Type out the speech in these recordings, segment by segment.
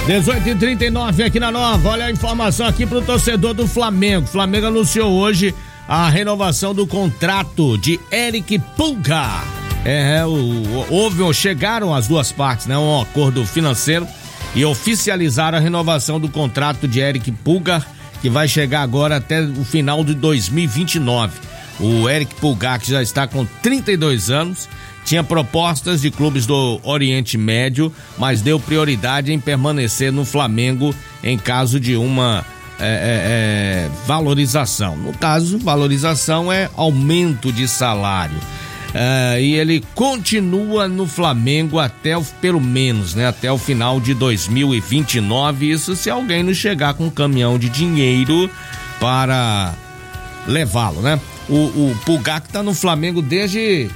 18h39 aqui na Nova. Olha a informação aqui pro torcedor do Flamengo. O Flamengo anunciou hoje a renovação do contrato de Eric Pulga. Chegaram as duas partes, né? Um acordo financeiro e oficializaram a renovação do contrato de Eric Pulga, que vai chegar agora até o final de 2029. O Eric Pulga, que já está com 32 anos, tinha propostas de clubes do Oriente Médio, mas deu prioridade em permanecer no Flamengo em caso de uma valorização. No caso, valorização é aumento de salário. E ele continua no Flamengo pelo menos, né? Até o final de 2029. Isso se alguém não chegar com um caminhão de dinheiro para levá-lo, né? O Pulga tá no Flamengo desde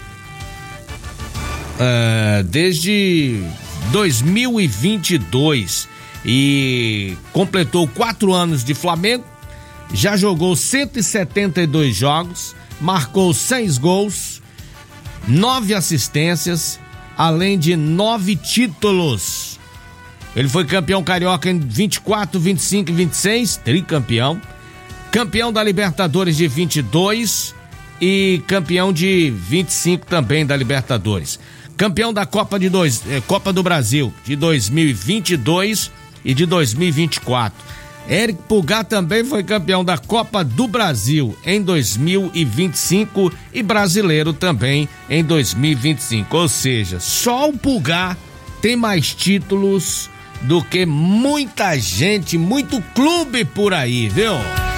2022 e completou 4 anos de Flamengo, já jogou 172 jogos, marcou 6 gols, 9 assistências, além de 9 títulos. Ele foi campeão carioca em 24, 25 e 26, tricampeão, campeão da Libertadores de 22 e campeão de 25 também da Libertadores. Campeão da Copa do Brasil de 2022 e de 2024. Eric Pulga também foi campeão da Copa do Brasil em 2025 e brasileiro também em 2025. Ou seja, só o Pulga tem mais títulos do que muita gente, muito clube por aí, viu?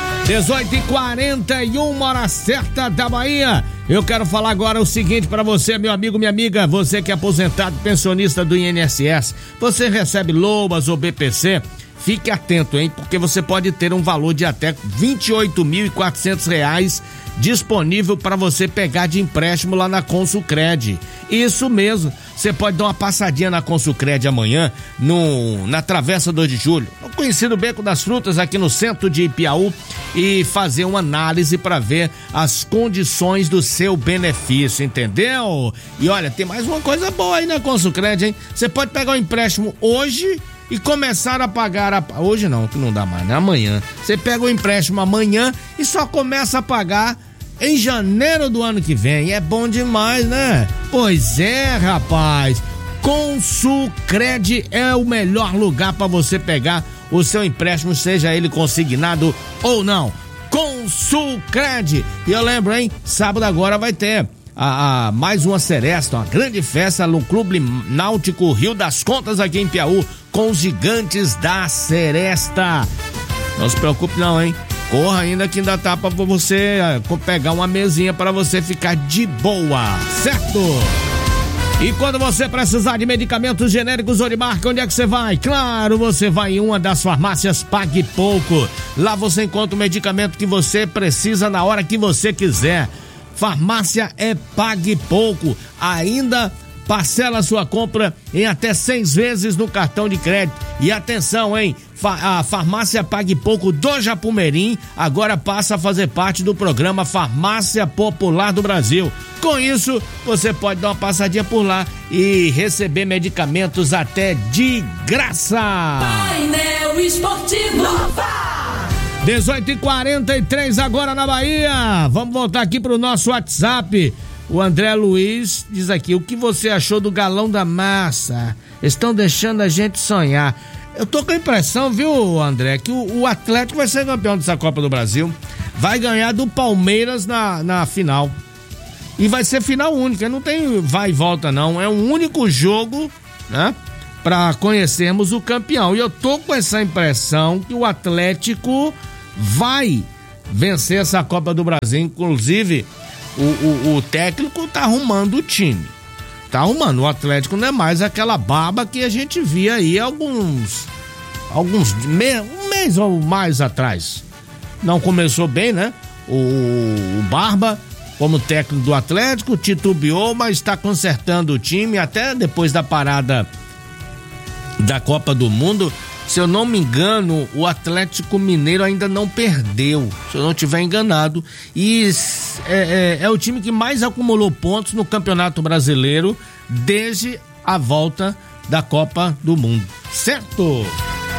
18h41, hora certa da Bahia. Eu quero falar agora o seguinte pra você, meu amigo, minha amiga, você que é aposentado, pensionista do INSS, você recebe LOAS ou BPC, fique atento, hein, porque você pode ter um valor de até R$28.400 disponível para você pegar de empréstimo lá na Consulcred. Isso mesmo, você pode dar uma passadinha na Consulcred amanhã, na Travessa 2 de Julho, no conhecido Beco das Frutas, aqui no centro de Ipiaú, e fazer uma análise para ver as condições do seu benefício, entendeu? E olha, tem mais uma coisa boa aí na Consulcred, hein? Você pode pegar um empréstimo hoje e começar a pagar hoje não, que não dá mais, né? Amanhã. Você pega o empréstimo amanhã e só começa a pagar em janeiro do ano que vem. É bom demais, né? Pois é, rapaz. Consulcred é o melhor lugar para você pegar o seu empréstimo, seja ele consignado ou não. Consulcred. E eu lembro, hein? Sábado agora vai ter mais uma seresta, uma grande festa no Clube Náutico Rio das Contas aqui em Piauí, com os gigantes da seresta. Não se preocupe não, hein? Corra ainda que ainda tá pra você pegar uma mesinha para você ficar de boa, certo? E quando você precisar de medicamentos genéricos ou de marca, onde é que você vai? Claro, você vai em uma das farmácias Pague Pouco. Lá você encontra o medicamento que você precisa na hora que você quiser. Farmácia é Pague Pouco. Ainda parcela sua compra em até 6 vezes no cartão de crédito. E atenção, hein? A Farmácia Pague Pouco do Japumerim agora passa a fazer parte do programa Farmácia Popular do Brasil. Com isso, você pode dar uma passadinha por lá e receber medicamentos até de graça. Painel Esportivo. 18h43 agora na Bahia. Vamos voltar aqui pro nosso WhatsApp. O André Luiz diz aqui: o que você achou do galão da massa? Estão deixando a gente sonhar. Eu tô com a impressão, viu, André, que o Atlético vai ser campeão dessa Copa do Brasil. Vai ganhar do Palmeiras na final. E vai ser final única, não tem vai e volta não. É um único jogo, né, pra conhecermos o campeão. E eu tô com essa impressão que o Atlético vai vencer essa Copa do Brasil. Inclusive, o técnico tá arrumando o time. Tá arrumando. O Atlético não é mais aquela baba que a gente via aí um mês ou mais atrás. Não começou bem, né? O Barba, como técnico do Atlético, titubeou, mas está consertando o time. Até depois da parada da Copa do Mundo, se eu não me engano, o Atlético Mineiro ainda não perdeu, se eu não estiver enganado, e é o time que mais acumulou pontos no Campeonato Brasileiro desde a volta da Copa do Mundo, certo?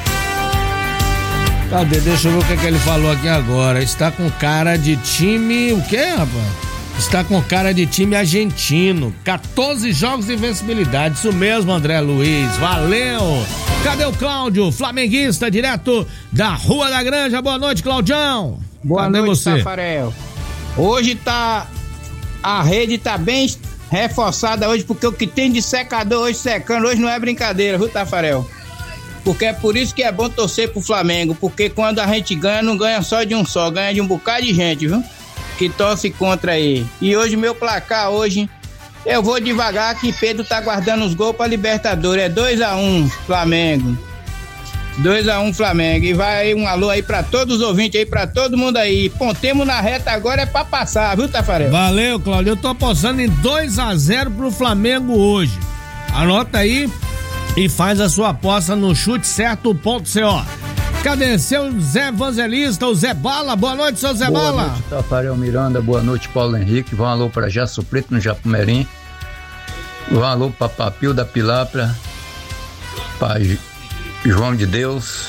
Cadê? Deixa eu ver o que ele falou aqui agora. Está com cara de time... O quê, rapaz? Está com cara de time argentino. 14 jogos de invencibilidade. Isso mesmo, André Luiz. Valeu! Cadê o Cláudio? Flamenguista, direto da Rua da Granja. Boa noite, Claudião. Boa Cadê noite, você? Tafarel. Hoje a rede tá bem reforçada hoje, porque o que tem de secador hoje secando, hoje não é brincadeira, viu, Tafarel? Porque é por isso que é bom torcer pro Flamengo, porque quando a gente ganha, não ganha só de um só, ganha de um bocado de gente, viu? Que torce contra aí. E hoje, meu placar hoje, eu vou devagar que Pedro tá guardando os gols pra Libertadores, é 2-1 Flamengo. 2-1 Flamengo. E vai aí um alô aí pra todos os ouvintes aí, pra todo mundo aí. Pontemos na reta agora é pra passar, viu, Tafarel? Valeu, Cláudio. Eu tô apostando em 2-0 pro Flamengo hoje. Anota aí e faz a sua aposta no chute-certo.co. Cadê seu Zé Evangelista, o Zé Bala? Boa noite, seu Zé Bala. Boa noite, Tafarel Miranda. Boa noite, Paulo Henrique. Vão alô pra Jaço Preto, no Japumerim. Vão alô pra Papil da Pilapra, pra João de Deus,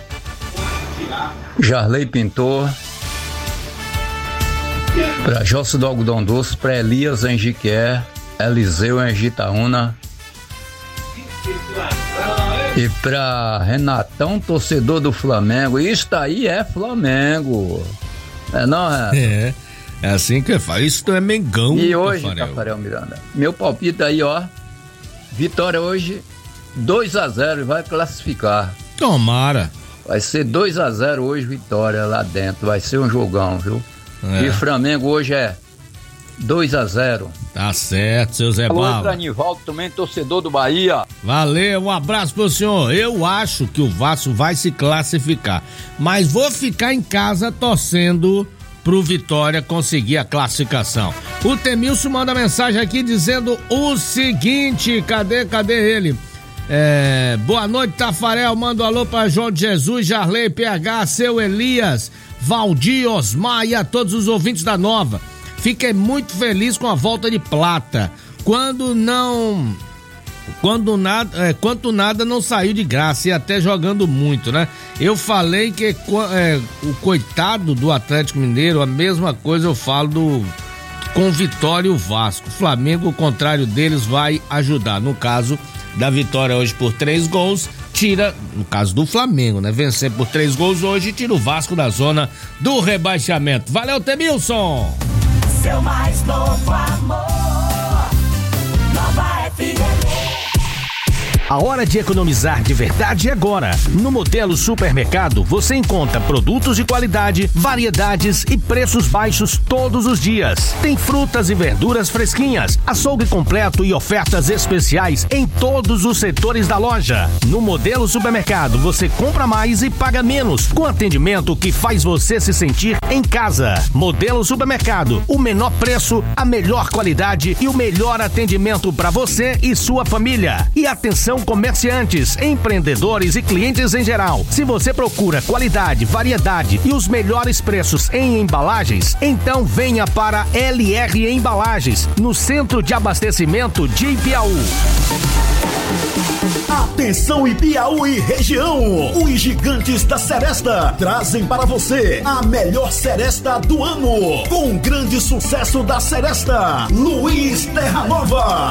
Jarley Pintor, pra Josso do Algodão Doce, pra Elias em Jiquié, Eliseu em Gitaúna e pra Renatão, torcedor do Flamengo. Isto aí é Flamengo, não é? É assim que faz. Isso é Mengão. E hoje, Tafarel Miranda, meu palpite aí, ó, vitória hoje 2-0 e vai classificar. Tomara. Vai ser 2-0 hoje, vitória lá dentro. Vai ser um jogão, viu? E Flamengo hoje é 2-0. Tá certo, seu Zé Bala. Alô, Anivaldo, também torcedor do Bahia. Valeu, um abraço pro senhor. Eu acho que o Vasco vai se classificar, mas vou ficar em casa torcendo pro Vitória conseguir a classificação. O Temilson manda mensagem aqui dizendo o seguinte, cadê ele? Boa noite, Tafarel, manda um alô pra João de Jesus, Jarley, PH, seu Elias, Valdir, Osmar e a todos os ouvintes da Nova. Fiquei muito feliz com a volta de Plata. Quanto nada não saiu de graça e até jogando muito, né? Eu falei que o coitado do Atlético Mineiro, a mesma coisa eu falo com Vitória e o Vasco. O Flamengo, o contrário deles, vai ajudar. No caso da vitória hoje por 3 gols, tira, no caso do Flamengo, né? Vencer por 3 gols hoje, tira o Vasco da zona do rebaixamento. Valeu, Temilson! Seu mais novo amor, Nova FM. A hora de economizar de verdade é agora. No Modelo Supermercado você encontra produtos de qualidade, variedades e preços baixos todos os dias. Tem frutas e verduras fresquinhas, açougue completo e ofertas especiais em todos os setores da loja. No Modelo Supermercado você compra mais e paga menos, com atendimento que faz você se sentir em casa. Modelo Supermercado, o menor preço, a melhor qualidade e o melhor atendimento para você e sua família. E atenção, comerciantes, empreendedores e clientes em geral. Se você procura qualidade, variedade e os melhores preços em embalagens, então venha para LR Embalagens, no Centro de Abastecimento de Ibiaú. Atenção Ibiaú e região, os gigantes da Seresta trazem para você a melhor seresta do ano, com um grande sucesso da Seresta, Luiz Terra Nova.